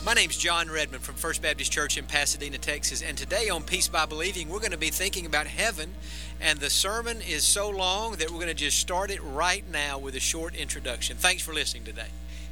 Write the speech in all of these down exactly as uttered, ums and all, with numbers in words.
My name's John Redmond from First Baptist Church in Pasadena, Texas, and today on Peace by Believing, we're going to be thinking about heaven, and the sermon is so long that we're going to just start it right now with a short introduction. Thanks for listening today.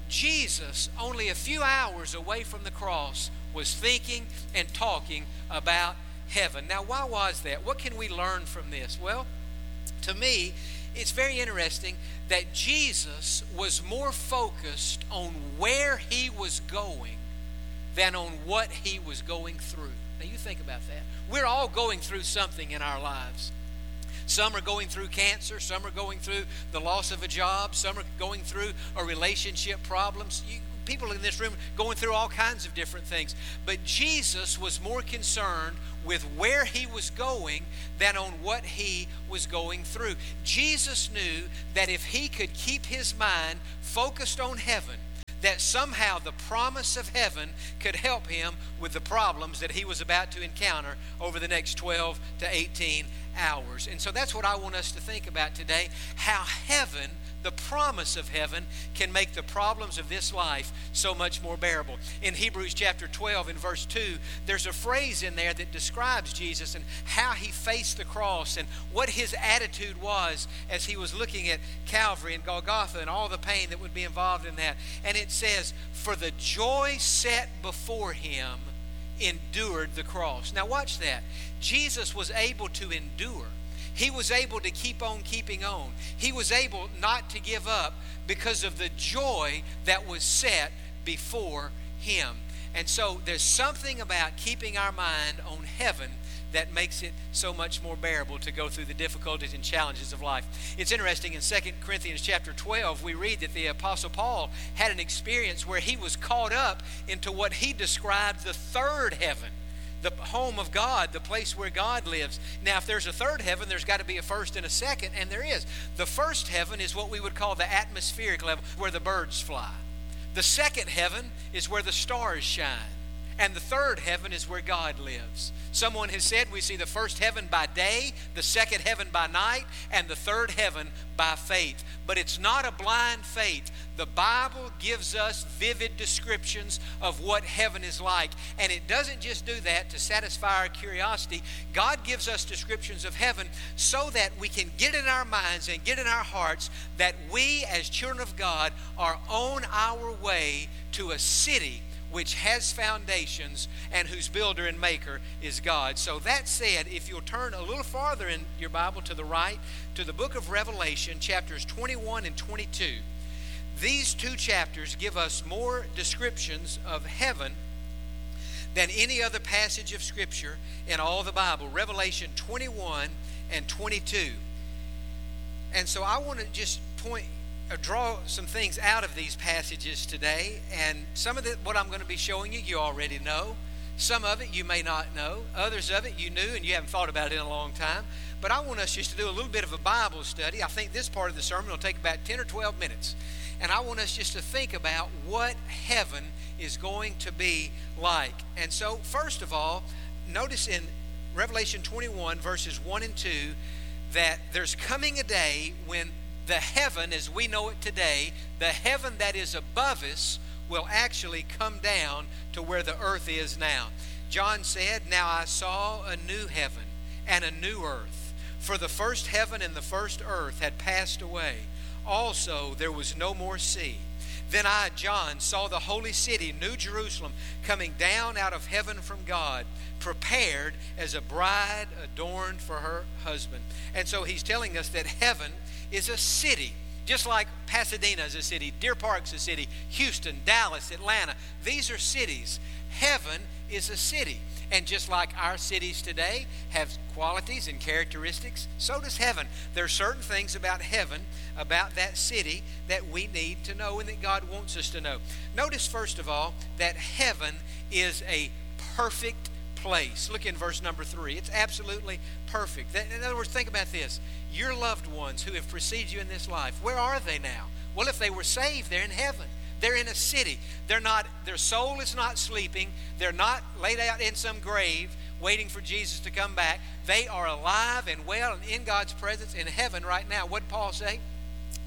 Jesus, only a few hours away from the cross, was thinking and talking about heaven. Now, why was that? What can we learn from this? Well, to me, it's very interesting that Jesus was more focused on where he was going than on what he was going through. Now you think about that. We're all going through something in our lives. Some are going through cancer. Some are going through the loss of a job. Some are going through a relationship problems. You, people in this room going through all kinds of different things. But Jesus was more concerned with where he was going than on what he was going through. Jesus knew that if he could keep his mind focused on heaven, that somehow the promise of heaven could help him with the problems that he was about to encounter over the next twelve to eighteen hours. And so that's what I want us to think about today, how heaven, the promise of heaven, can make the problems of this life so much more bearable. In Hebrews chapter twelve in verse two, there's a phrase in there that describes Jesus and how he faced the cross and what his attitude was as he was looking at Calvary and Golgotha and all the pain that would be involved in that. And it says, "For the joy set before him endured the cross." Now watch that. Jesus was able to endure. He was able to keep on keeping on. He was able not to give up because of the joy that was set before him. And so there's something about keeping our mind on heaven that makes it so much more bearable to go through the difficulties and challenges of life. It's interesting, in Second Corinthians chapter twelve, we read that the Apostle Paul had an experience where he was caught up into what he described the third heaven, the home of God, the place where God lives. Now, if there's a third heaven, there's got to be a first and a second, and there is. The first heaven is what we would call the atmospheric level, where the birds fly. The second heaven is where the stars shine. And the third heaven is where God lives. Someone has said we see the first heaven by day, the second heaven by night, and the third heaven by faith. But it's not a blind faith. The Bible gives us vivid descriptions of what heaven is like. And it doesn't just do that to satisfy our curiosity. God gives us descriptions of heaven so that we can get in our minds and get in our hearts that we as children of God are on our way to a city which has foundations and whose builder and maker is God. So that said, if you'll turn a little farther in your Bible to the right, to the book of Revelation, chapters twenty-one and twenty-two, these two chapters give us more descriptions of heaven than any other passage of Scripture in all the Bible. Revelation twenty-one and twenty-two. And so I want to just point draw some things out of these passages today, and some of the, what I'm going to be showing you, you already know. Some of it you may not know. Others of it you knew and you haven't thought about it in a long time. But I want us just to do a little bit of a Bible study. I think this part of the sermon will take about ten or twelve minutes. And I want us just to think about what heaven is going to be like. And so, first of all, notice in Revelation twenty-one, verses one and two, that there's coming a day when the heaven as we know it today, the heaven that is above us, will actually come down to where the earth is now. John said, "Now I saw a new heaven and a new earth, for the first heaven and the first earth had passed away. Also there was no more sea. Then I, John, saw the holy city, New Jerusalem, coming down out of heaven from God, prepared as a bride adorned for her husband." And so he's telling us that heaven is a city, just like Pasadena is a city, Deer Park's a city, Houston, Dallas, Atlanta. These are cities. Heaven is a city. And just like our cities today have qualities and characteristics, so does heaven. There are certain things about heaven, about that city, that we need to know and that God wants us to know. Notice, first of all, that heaven is a perfect place. Look in verse number three. It's absolutely perfect. In other words, think about this. Your loved ones who have preceded you in this life, where are they now? Well, if they were saved, they're in heaven. They're in a city. They're not, their soul is not sleeping. They're not laid out in some grave waiting for Jesus to come back. They are alive and well and in God's presence in heaven right now. What did Paul say?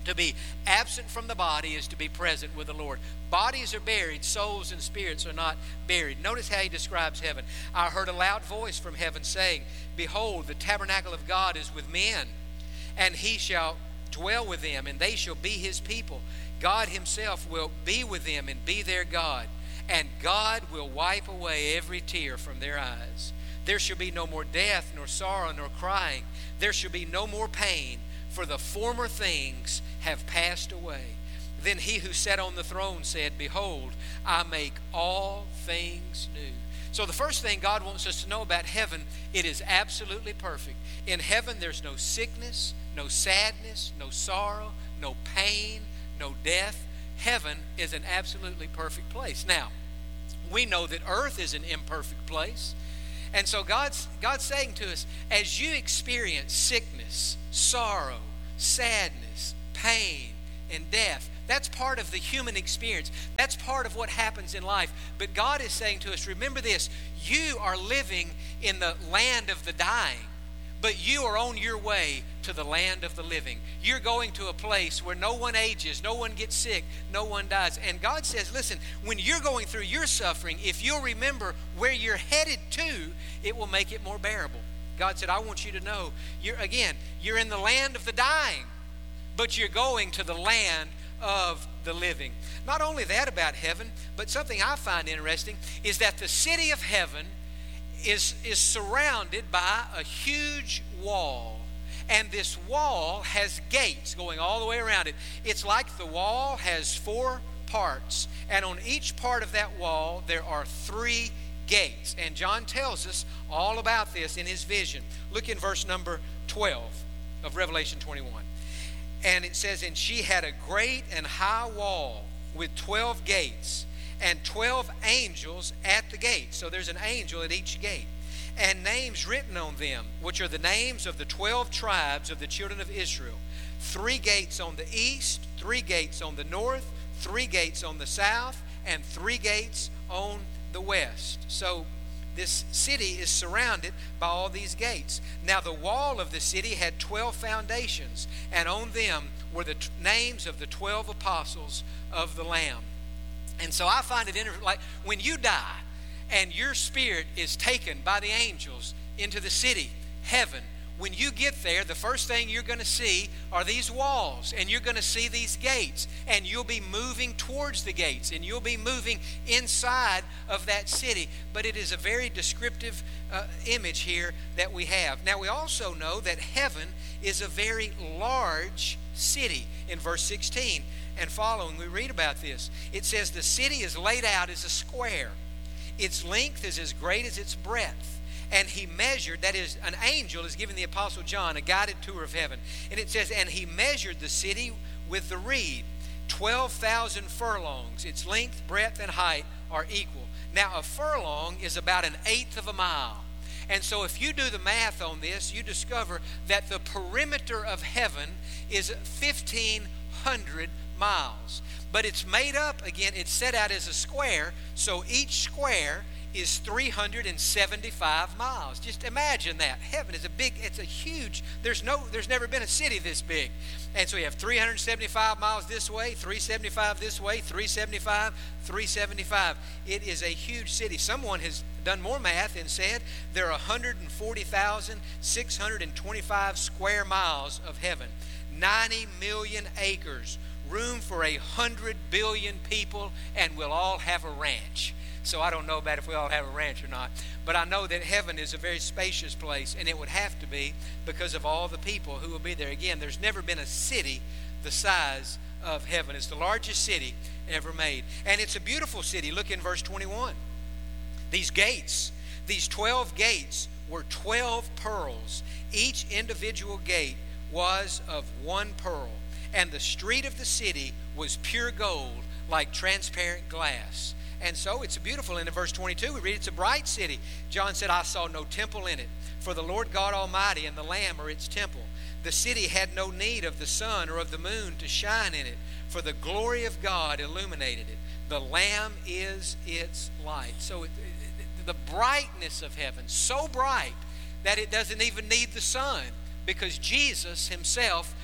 To be absent from the body is to be present with the Lord. Bodies are buried, souls and spirits are not buried. Notice how he describes heaven. I heard a loud voice from heaven saying, behold, the tabernacle of God is with men, and he shall dwell with them, and they shall be his people. God himself will be with them and be their God, and God will wipe away every tear from their eyes. There shall be no more death, nor sorrow, nor crying. There shall be no more pain, for the former things have passed away. Then he who sat on the throne said, behold, I make all things new. So the first thing God wants us to know about heaven, it is absolutely perfect. In heaven there's no sickness, no sadness, no sorrow, no pain, no death. Heaven is an absolutely perfect place. Now, we know that earth is an imperfect place. And so God's, God's saying to us, as you experience sickness, sorrow, sadness, pain, and death, that's part of the human experience. That's part of what happens in life. But God is saying to us, remember this, you are living in the land of the dying, but you are on your way to the land of the living. You're going to a place where no one ages, no one gets sick, no one dies. And God says, listen, when you're going through your suffering, if you'll remember where you're headed to, it will make it more bearable. God said, I want you to know, you're again, you're in the land of the dying, but you're going to the land of the living. Not only that about heaven, but something I find interesting is that the city of heaven is, is surrounded by a huge wall. And this wall has gates going all the way around it. It's like the wall has four parts. And on each part of that wall, there are three gates. And John tells us all about this in his vision. Look in verse number twelve of Revelation twenty-one. And it says, and she had a great and high wall with twelve gates and twelve angels at the gate. So there's an angel at each gate. And names written on them, which are the names of the twelve tribes of the children of Israel. Three gates on the east, three gates on the north, three gates on the south, and three gates on the west. So this city is surrounded by all these gates. Now the wall of the city had twelve foundations, and on them were the t- names of the twelve apostles of the Lamb. And so I find it interesting, like when you die, and your spirit is taken by the angels into the city, heaven. When you get there, the first thing you're going to see are these walls, and you're going to see these gates, and you'll be moving towards the gates, and you'll be moving inside of that city. But it is a very descriptive uh, image here that we have. Now, we also know that heaven is a very large city. In verse sixteen and following, we read about this. It says, the city is laid out as a square. Its length is as great as its breadth. And he measured, that is, an angel is giving the Apostle John a guided tour of heaven. And it says, and he measured the city with the reed, twelve thousand furlongs. Its length, breadth, and height are equal. Now, a furlong is about an eighth of a mile. And so if you do the math on this, you discover that the perimeter of heaven is fifteen hundred miles. But it's made up, again, it's set out as a square, so each square is three hundred seventy-five miles. Just imagine that. Heaven is a big, it's a huge, there's no, there's never been a city this big. And so you have three hundred seventy-five miles this way, three hundred seventy-five this way, three hundred seventy-five, three hundred seventy-five. It is a huge city. Someone has done more math and said there are one hundred forty thousand six hundred twenty-five square miles of heaven, ninety million acres, room for a hundred billion people, and we'll all have a ranch. So I don't know about if we all have a ranch or not, but I know that heaven is a very spacious place, and it would have to be because of all the people who will be there. Again, there's never been a city the size of heaven. It's the largest city ever made, and it's a beautiful city. Look in verse twenty-one. These gates, these twelve gates were twelve pearls. Each individual gate was of one pearl, and the street of the city was pure gold, like transparent glass. And so it's beautiful. And in verse twenty-two, we read it's a bright city. John said, I saw no temple in it, for the Lord God Almighty and the Lamb are its temple. The city had no need of the sun or of the moon to shine in it, for the glory of God illuminated it. The Lamb is its light. So it, it, the brightness of heaven, so bright that it doesn't even need the sun, because Jesus himself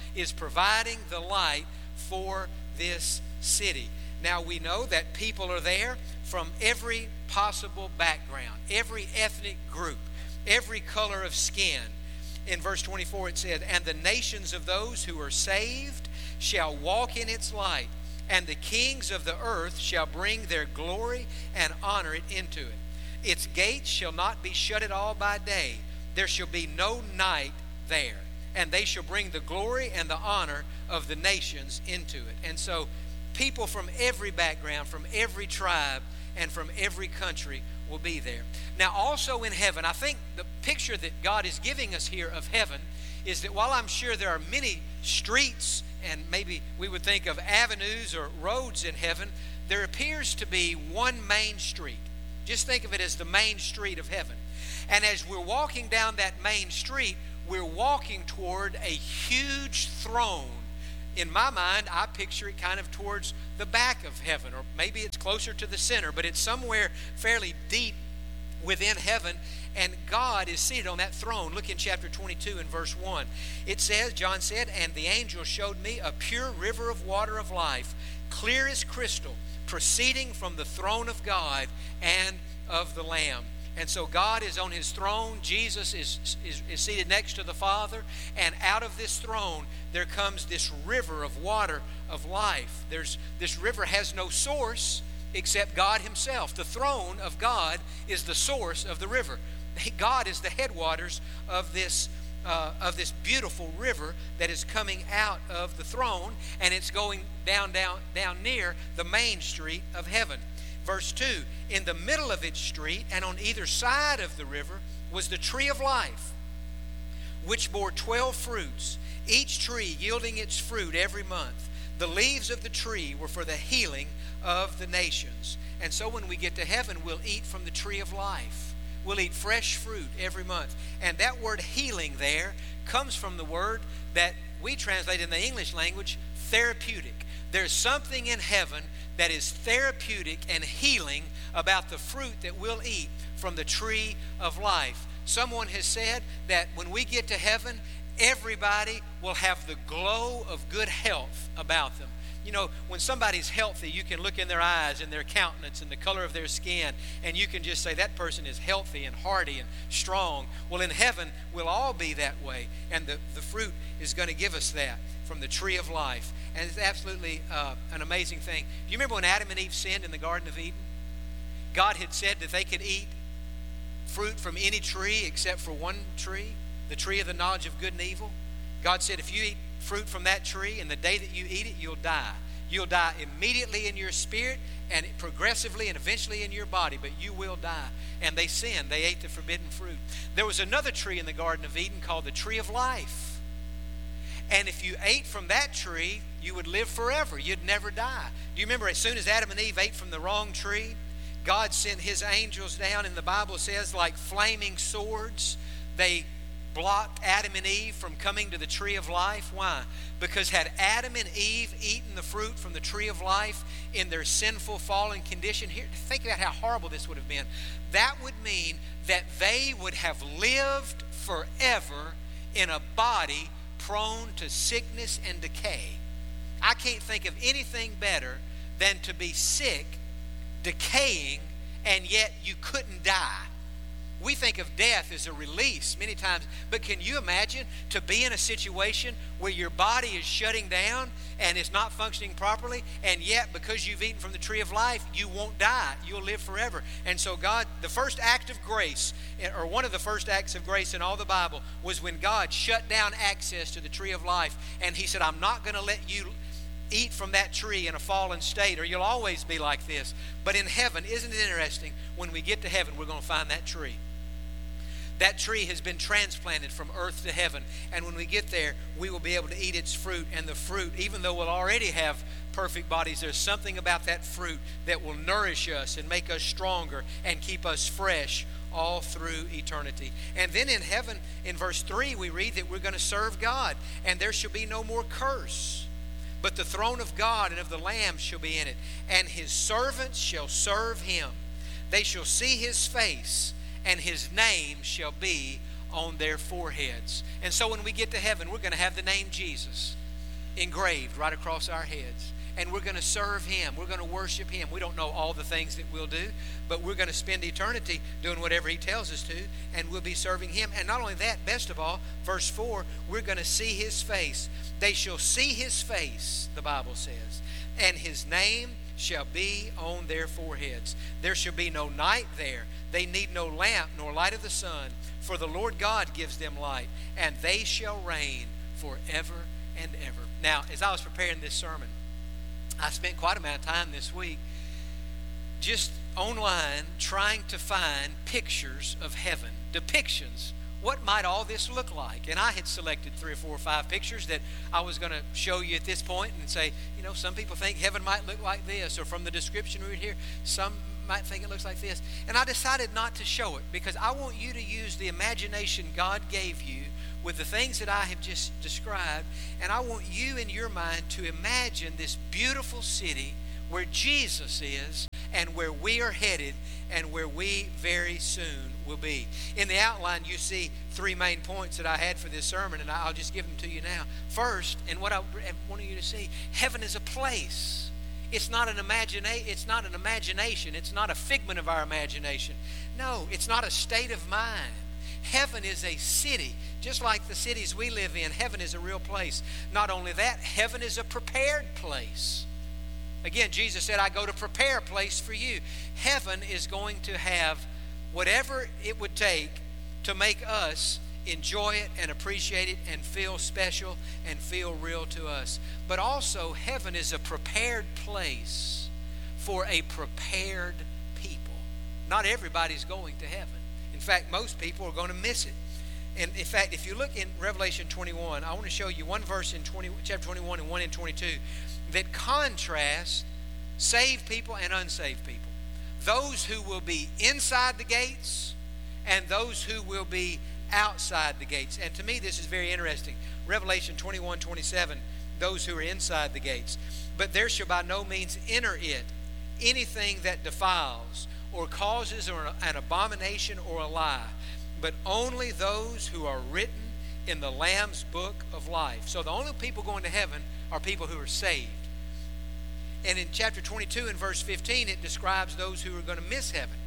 is providing the light for this city. Now we know that people are there from every possible background, every ethnic group, every color of skin. In verse twenty-four it said, "And the nations of those who are saved shall walk in its light, and the kings of the earth shall bring their glory and honor it into it. Its gates shall not be shut at all by day. There shall be no night there. And they shall bring the glory and the honor of the nations into it." And so people from every background, from every tribe, and from every country will be there. Now also in heaven, I think the picture that God is giving us here of heaven is that while I'm sure there are many streets and maybe we would think of avenues or roads in heaven, there appears to be one main street. Just think of it as the main street of heaven. And as we're walking down that main street, we're walking toward a huge throne. In my mind, I picture it kind of towards the back of heaven, or maybe it's closer to the center, but it's somewhere fairly deep within heaven, and God is seated on that throne. Look in chapter twenty-two and verse one. It says, John said, "And the angel showed me a pure river of water of life, clear as crystal, proceeding from the throne of God and of the Lamb." And so God is on his throne. Jesus is, is, is seated next to the Father. And out of this throne, there comes this river of water of life. There's, this river has no source except God himself. The throne of God is the source of the river. God is the headwaters of this, uh, of this beautiful river that is coming out of the throne. And it's going down, down, down near the main street of heaven. Verse two, "In the middle of its street and on either side of the river was the tree of life, which bore twelve fruits, each tree yielding its fruit every month. The leaves of the tree were for the healing of the nations." And so when we get to heaven, we'll eat from the tree of life. We'll eat fresh fruit every month. And that word healing there comes from the word that we translate in the English language, therapeutic. There's something in heaven that is therapeutic and healing about the fruit that we'll eat from the tree of life. Someone has said that when we get to heaven, everybody will have the glow of good health about them. You know, when somebody's healthy, you can look in their eyes and their countenance and the color of their skin, and you can just say that person is healthy and hearty and strong. Well, in heaven, we'll all be that way, and the, the fruit is going to give us that from the tree of life. And it's absolutely uh, an amazing thing. Do you remember when Adam and Eve sinned in the Garden of Eden? God had said that they could eat fruit from any tree except for one tree, the tree of the knowledge of good and evil. God said, if you eat fruit from that tree, and the day that you eat it, you'll die. You'll die immediately in your spirit and progressively and eventually in your body, but you will die. And they sinned. They ate the forbidden fruit. There was another tree in the Garden of Eden called the tree of life. And if you ate from that tree, you would live forever. You'd never die. Do you remember as soon as Adam and Eve ate from the wrong tree, God sent his angels down, and the Bible says like flaming swords, they blocked Adam and Eve from coming to the tree of life. Why? Because had Adam and Eve eaten the fruit from the tree of life in their sinful fallen condition, here, think about how horrible this would have been. That would mean that they would have lived forever in a body prone to sickness and decay. I can't think of anything better than to be sick, decaying, and yet you couldn't die. We think of death as a release many times, but can you imagine to be in a situation where your body is shutting down and it's not functioning properly, and yet because you've eaten from the tree of life, you won't die. You'll live forever. And so God, the first act of grace, or one of the first acts of grace in all the Bible, was when God shut down access to the tree of life, and he said, I'm not going to let you eat from that tree in a fallen state, or you'll always be like this. But in heaven, isn't it interesting, when we get to heaven, we're going to find that tree. That tree has been transplanted from earth to heaven. And when we get there, we will be able to eat its fruit. And the fruit, even though we'll already have perfect bodies, there's something about that fruit that will nourish us and make us stronger and keep us fresh all through eternity. And then in heaven, in verse three, we read that we're going to serve God. And there shall be no more curse, but the throne of God and of the Lamb shall be in it. And his servants shall serve him. They shall see his face, and his name shall be on their foreheads. And so when we get to heaven, we're going to have the name Jesus. engraved right across our heads. And we're going to serve Him. We're going to worship Him. We don't know all the things that we'll do, but we're going to spend eternity doing whatever He tells us to, and we'll be serving Him. And not only that, best of all, verse four, we're going to see His face. They shall see His face, the Bible says, and His name shall be on their foreheads. There shall be no night there. They need no lamp nor light of the sun, for the Lord God gives them light, and they shall reign forever and ever. Now, as I was preparing this sermon, I spent quite a amount of time this week just online trying to find pictures of heaven, depictions. What might all this look like? And I had selected three or four or five pictures that I was going to show you at this point and say, you know, some people think heaven might look like this, or from the description we read here, some might think it looks like this. And I decided not to show it because I want you to use the imagination God gave you with the things that I have just described, and I want you in your mind to imagine this beautiful city where Jesus is and where we are headed and where we very soon will be. In the outline, you see three main points that I had for this sermon, and I'll just give them to you now. First, and what I want you to see, heaven is a place. It's not an imagina- It's not an imagination. It's not a figment of our imagination. No, it's not a state of mind. Heaven is a city. Just like the cities we live in, heaven is a real place. Not only that, heaven is a prepared place. Again, Jesus said, I go to prepare a place for you. Heaven is going to have whatever it would take to make us enjoy it and appreciate it and feel special and feel real to us. But also, heaven is a prepared place for a prepared people. Not everybody's going to heaven. In fact, most people are going to miss it. And in fact, if you look in Revelation twenty-one, I want to show you one verse in twenty, chapter twenty-one and one in twenty-two that contrasts saved people and unsaved people. Those who will be inside the gates and those who will be outside the gates. And to me, this is very interesting. Revelation twenty-one, twenty-seven, those who are inside the gates. But there shall by no means enter it anything that defiles or causes an abomination or a lie, but only those who are written in the Lamb's book of life. So the only people going to heaven are people who are saved. And in chapter twenty-two and verse fifteen, it describes those who are going to miss heaven.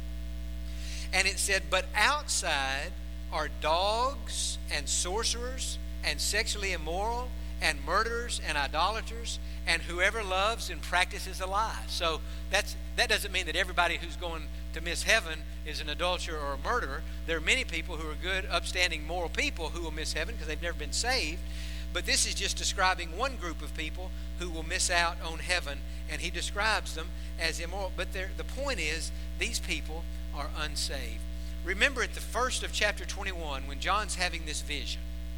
And it said, but outside are dogs and sorcerers and sexually immoral and murderers and idolaters and whoever loves and practices a lie. So that's that doesn't mean that everybody who's going to miss heaven is an adulterer or a murderer. There are many people who are good, upstanding, moral people who will miss heaven because they've never been saved. But this is just describing one group of people who will miss out on heaven, and he describes them as immoral. But the point is, these people are unsaved. Remember at the first of chapter twenty-one, when John's having this vision,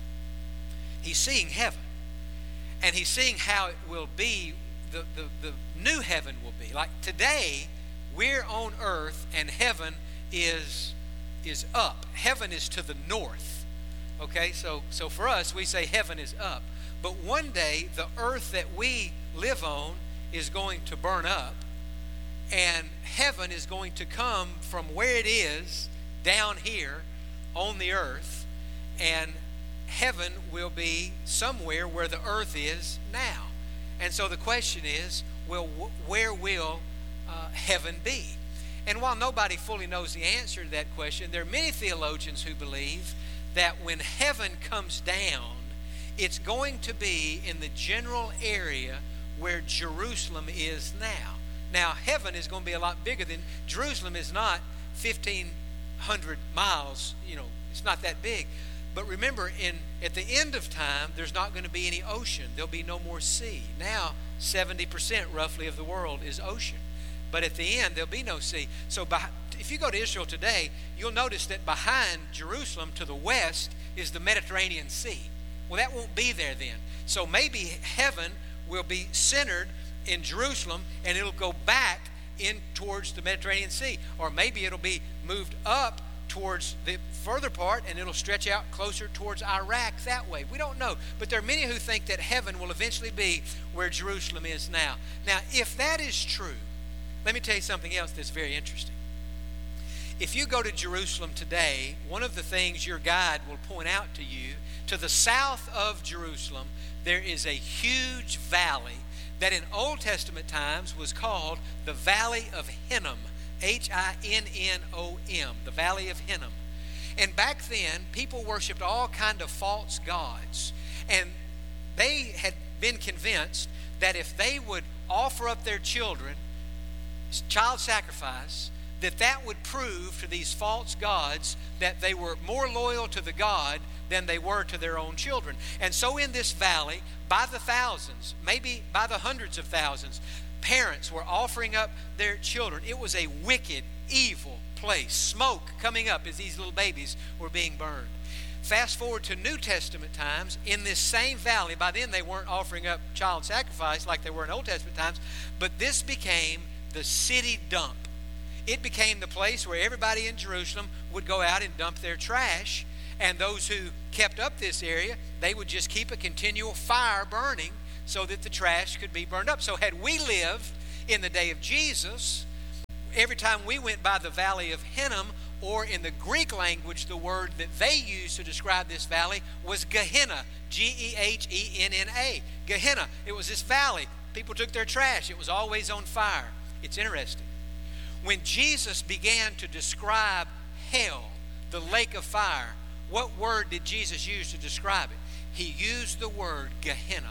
he's seeing heaven. And he's seeing how it will be, the, the, the new heaven will be. Like today, we're on earth and heaven is, is up. Heaven is to the north. Okay, so, so for us, we say heaven is up. But one day, the earth that we live on is going to burn up. And heaven is going to come from where it is down here on the earth. And heaven will be somewhere where the earth is now. And so the question is, well, where will uh, heaven be? And while nobody fully knows the answer to that question, there are many theologians who believe that when heaven comes down, it's going to be in the general area where Jerusalem is now. Now, heaven is going to be a lot bigger than Jerusalem. Is not fifteen hundred miles, you know, it's not that big. But remember, in at the end of time, there's not going to be any ocean. There'll be no more sea. Now, seventy percent roughly of the world is ocean. But at the end, there'll be no sea. So by, if you go to Israel today, you'll notice that behind Jerusalem to the west is the Mediterranean Sea. Well, that won't be there then. So maybe heaven will be centered in Jerusalem and it'll go back in towards the Mediterranean Sea. Or maybe it'll be moved up towards the further part and it'll stretch out closer towards Iraq that way. We don't know. But there are many who think that heaven will eventually be where Jerusalem is now. Now, if that is true, let me tell you something else that's very interesting. If you go to Jerusalem today, one of the things your guide will point out to you, to the south of Jerusalem, there is a huge valley that in Old Testament times was called the Valley of Hinnom, H I N N O M, the Valley of Hinnom. And back then, people worshipped all kind of false gods. And they had been convinced that if they would offer up their children, child sacrifice, that that would prove to these false gods that they were more loyal to the God than they were to their own children. And so in this valley, by the thousands, maybe by the hundreds of thousands, parents were offering up their children. It was a wicked, evil place. Smoke coming up as these little babies were being burned. Fast forward to New Testament times, in this same valley, by then they weren't offering up child sacrifice like they were in Old Testament times, but this became the city dump. It became the place where everybody in Jerusalem would go out and dump their trash, and those who kept up this area, they would just keep a continual fire burning so that the trash could be burned up. So had we lived in the day of Jesus, every time we went by the Valley of Hinnom, or in the Greek language, the word that they used to describe this valley was Gehenna, G E H E N N A. Gehenna. It was this valley. People took their trash. It was always on fire. It's interesting. When Jesus began to describe hell, the lake of fire, what word did Jesus use to describe it? He used the word Gehenna.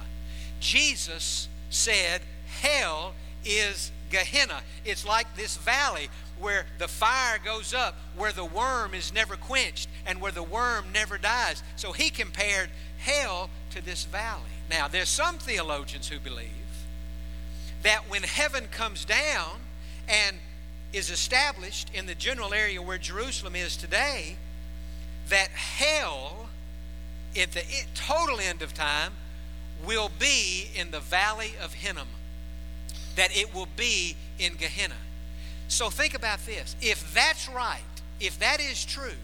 Jesus said hell is Gehenna. It's like this valley where the fire goes up, where the worm is never quenched, and where the worm never dies. So he compared hell to this valley. Now, there's some theologians who believe that when heaven comes down and is established in the general area where Jerusalem is today, that hell, at the total end of time, will be in the Valley of Hinnom. That it will be in Gehenna. So think about this. If that's right, if that is true,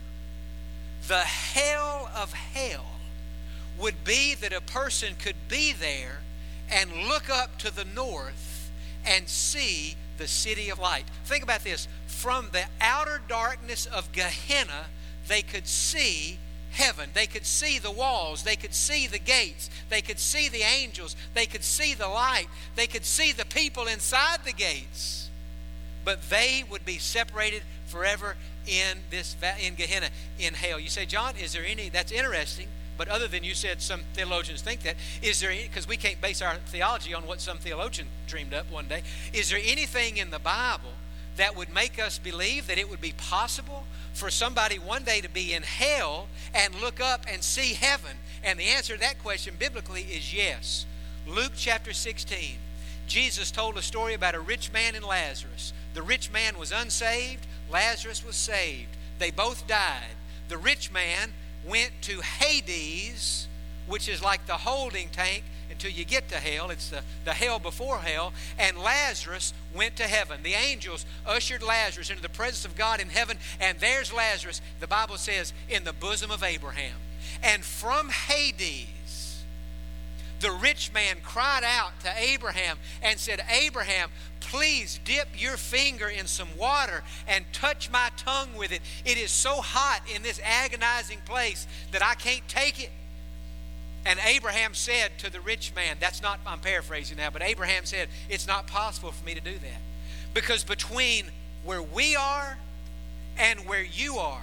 the hell of hell would be that a person could be there and look up to the north and see the city of light. Think about this. From the outer darkness of Gehenna, they could see heaven. They could see the walls. They could see the gates. They could see the angels. They could see the light. They could see the people inside the gates. But they would be separated forever in this in Gehenna, in hell. You say, John, is there any, that's interesting, but other than you said some theologians think that, is there any, because we can't base our theology on what some theologian dreamed up one day, is there anything in the Bible that would make us believe that it would be possible for somebody one day to be in hell and look up and see heaven? And the answer to that question biblically is yes. Luke chapter sixteen. Jesus told a story about a rich man and Lazarus. The rich man was unsaved. Lazarus was saved. They both died. The rich man went to Hades, which is like the holding tank until you get to hell. It's the, the hell before hell. And Lazarus went to heaven. The angels ushered Lazarus into the presence of God in heaven. And there's Lazarus, the Bible says, in the bosom of Abraham. And from Hades, the rich man cried out to Abraham and said, Abraham, please dip your finger in some water and touch my tongue with it. It is so hot in this agonizing place that I can't take it. And Abraham said to the rich man, that's not, I'm paraphrasing now, but Abraham said, it's not possible for me to do that. Because between where we are and where you are,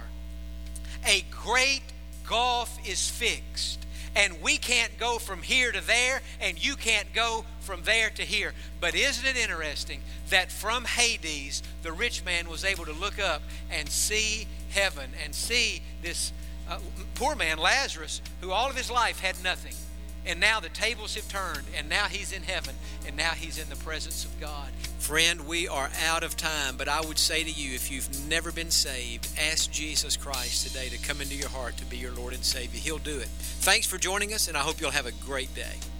a great gulf is fixed. And we can't go from here to there, and you can't go from there to here. But isn't it interesting that from Hades, the rich man was able to look up and see heaven and see this uh, poor man, Lazarus, who all of his life had nothing. And now the tables have turned, and now he's in heaven, and now he's in the presence of God. Friend, we are out of time, but I would say to you, if you've never been saved, ask Jesus Christ today to come into your heart to be your Lord and Savior. He'll do it. Thanks for joining us, and I hope you'll have a great day.